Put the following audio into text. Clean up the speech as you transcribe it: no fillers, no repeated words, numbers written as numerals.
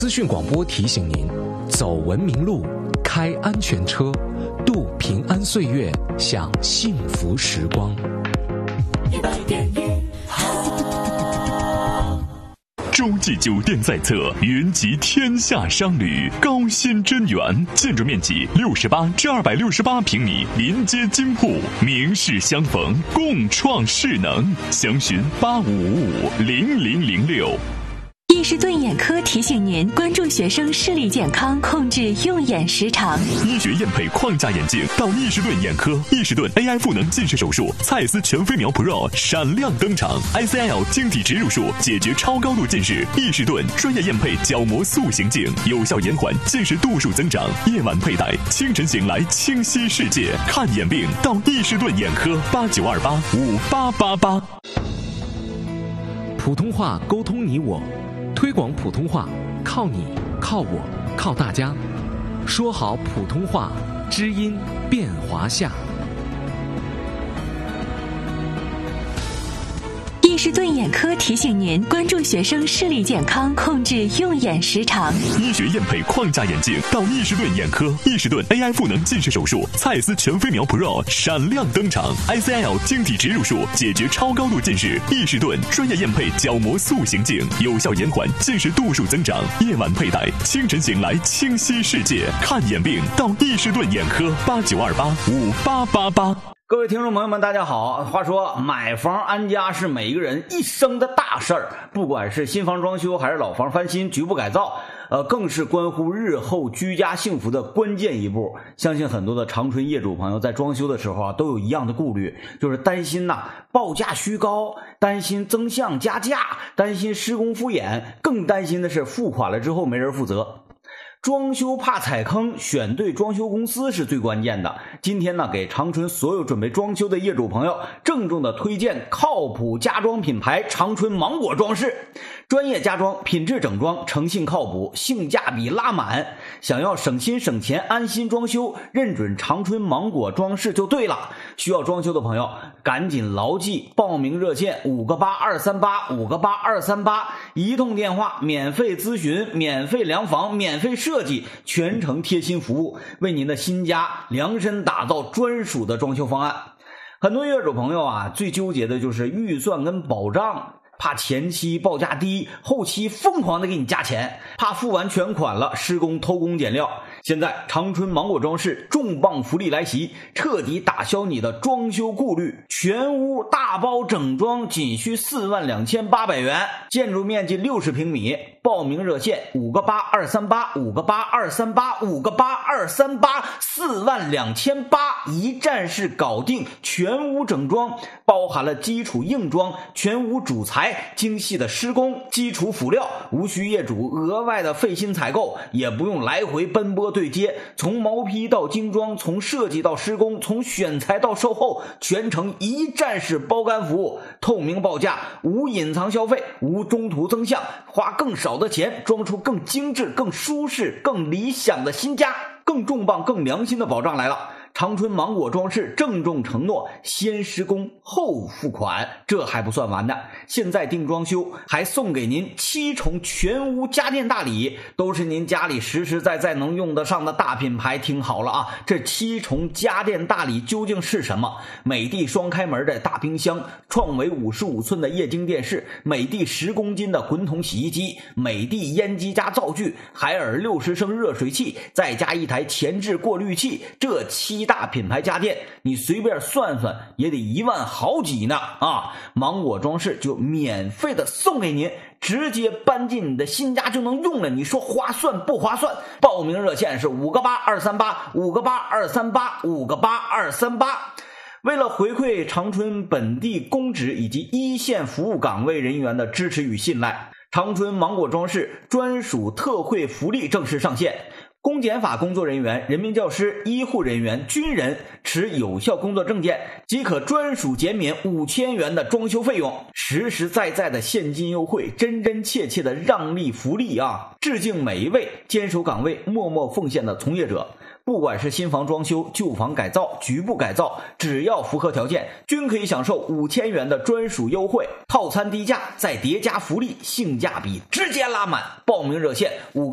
资讯广播提醒您：走文明路，开安全车，度平安岁月，享幸福时光。 洲际酒店在侧，云集天下商旅，高新真园，建筑面积68至268平米，临街金铺，名士相逢，共创势能。详询85550006。 易士顿眼科提醒您关注学生视力健康，控制用眼时长。 医学验配框架眼镜到易士顿眼科，易士顿 AI 赋能近视手术，蔡司全飞秒 Pro 闪亮登场 ，ICL 晶体植入术解决超高度近视，易士顿专业验配角膜塑形镜，有效延缓近视度数增长。夜晚佩戴，清晨醒来清晰世界。看眼病到易士顿眼科，89285888。 普通话沟通你我。推广普通话，靠你，靠我，靠大家。说好普通话，知音变华夏。 易士顿眼科提醒您关注学生视力健康，控制用眼时长。 医学验配框架眼镜到易士顿眼科，易士顿 AI 赋能近视手术，蔡司全飞秒 Pro 闪亮登场 ，ICL 晶体植入术解决超高度近视，易士顿专业验配角膜塑形镜，有效延缓近视度数增长。夜晚佩戴，清晨醒来清晰世界。看眼病到易士顿眼科，89285888。 各位听众朋友们大家好，话说买房安家是每一个人一生的大事儿，不管是新房装修还是老房翻新局部改造，更是关乎日后居家幸福的关键一步。相信很多的长春业主朋友在装修的时候都有一样的顾虑，就是担心报价虚高，担心增项加价，担心施工敷衍，更担心的是付款了之后没人负责。装修怕踩坑，选对装修公司是最关键的。今天给长春所有准备装修的业主朋友郑重的推荐靠谱家装品牌长春芒果装饰，专业家装，品质整装，诚信靠谱，性价比拉满。想要省心省钱安心装修，认准长春芒果装饰就对了。需要装修的朋友赶紧牢记报名热线58238，58238，一通电话免费咨询，免费量房，免费设计，全程贴心服务，为您的新家量身打造专属的装修方案。很多业主朋友最纠结的就是预算跟保障，怕前期报价低，后期疯狂的给你加钱，怕付完全款了施工偷工减料。现在长春芒果装饰重磅福利来袭，彻底打消你的装修顾虑，全屋大包整装仅需42800元，建筑面积60平米。报名热线58238，58238，58238，42800，一站式搞定全屋整装，包含了基础硬装、全屋主材、精细的施工、基础辅料，无需业主额外的费心采购，也不用来回奔波对接，从毛坯到精装，从设计到施工，从选材到售后，全程一站式包干服务，透明报价，无隐藏消费，无中途增项，花更少的钱装出更精致、更舒适、更理想的新家。更重磅更良心的保障来了，长春芒果装饰郑重承诺先施工后付款。这还不算完的，现在订装修还送给您7重全屋家电大礼，都是您家里实实在在能用得上的大品牌。听好了这7重家电大礼究竟是什么？美的双开门的大冰箱，创维55寸的液晶电视，美的10公斤的滚筒洗衣机，美的烟机加灶具，海尔60升热水器，再加一台前置过滤器，这7大品牌家电你随便算算也得1万好几呢芒果装饰就免费的送给您，直接搬进你的新家就能用了，你说划算不划算？报名热线是58238，58238，58238。为了回馈长春本地公职以及一线服务岗位人员的支持与信赖，长春芒果装饰专属特惠福利正式上线。公检法工作人员、人民教师、医护人员、军人持有效工作证件即可专属减免5000元的装修费用，实实在在的现金优惠，真真切切的让利福利致敬每一位坚守岗位、默默奉献的从业者。不管是新房装修、旧房改造、局部改造，只要符合条件，均可以享受5000元的专属优惠，套餐低价再叠加福利，性价比直接拉满。报名热线